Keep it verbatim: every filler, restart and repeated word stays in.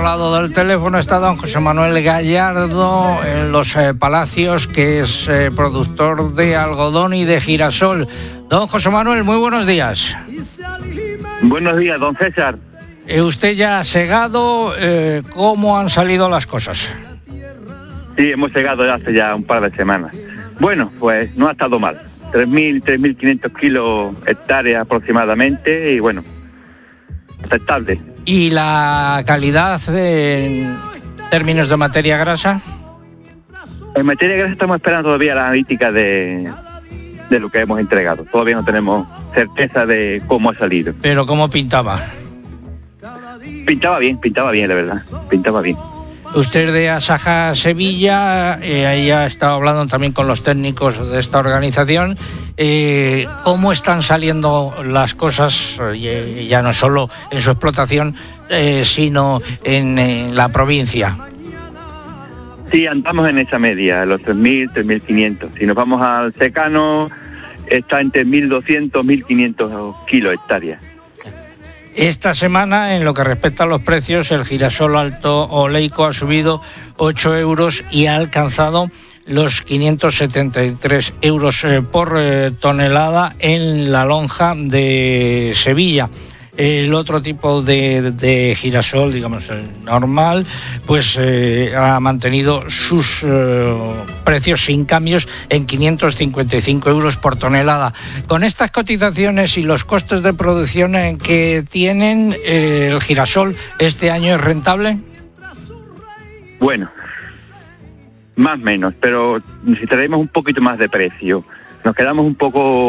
lado del teléfono está don José Manuel Gallardo en Los eh, Palacios, que es eh, productor de algodón y de girasol. Don José Manuel, muy buenos días. Buenos días, don César. Eh, usted ya ha segado, eh, ¿cómo han salido las cosas? Sí, hemos llegado ya hace ya un par de semanas. Bueno, pues no ha estado mal. tres mil, tres mil quinientos kilos hectáreas aproximadamente y bueno, aceptable. ¿Y la calidad en términos de materia grasa? En materia grasa estamos esperando todavía la analítica de, de lo que hemos entregado. Todavía no tenemos certeza de cómo ha salido. ¿Pero cómo pintaba? Pintaba bien, pintaba bien, la verdad. Pintaba bien. Usted de Asaja Sevilla, eh, ahí ha estado hablando también con los técnicos de esta organización. Eh, ¿Cómo están saliendo las cosas, eh, ya no solo en su explotación, eh, sino en, en la provincia? Sí, andamos en esa media, los tres mil, tres mil quinientos. Si nos vamos al secano, está entre mil doscientos, mil quinientos kilos hectáreas. Esta semana, en lo que respecta a los precios, el girasol alto oleico ha subido ocho euros y ha alcanzado los quinientos setenta y tres euros eh, por eh, tonelada en la lonja de Sevilla. El otro tipo de, de girasol, digamos el normal, pues eh, ha mantenido sus eh, precios sin cambios en quinientos cincuenta y cinco euros por tonelada. Con estas cotizaciones y los costes de producción en que tienen, eh, el girasol este año es rentable. Bueno, más o menos, pero necesitaremos un poquito más de precio. Nos quedamos un poco